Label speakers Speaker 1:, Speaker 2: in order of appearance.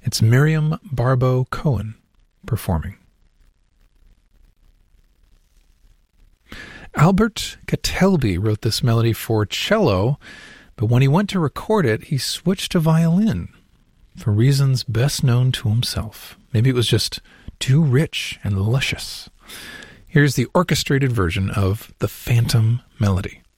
Speaker 1: It's Miriam Barbo Cohen performing. Albert Catelby wrote this melody for cello, but when he went to record it, he switched to violin for reasons best known to himself. Maybe it was just too rich and luscious. Here's the orchestrated version of the Phantom Melody.